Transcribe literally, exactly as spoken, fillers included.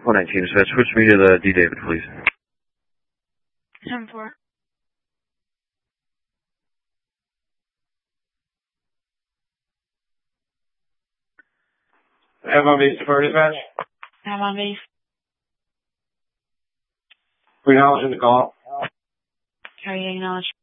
one nineteen, dispatch. Switch me to the D. David, please. ten four. Have on base for dispatch. Have on base. We acknowledge the call. Carry acknowledge.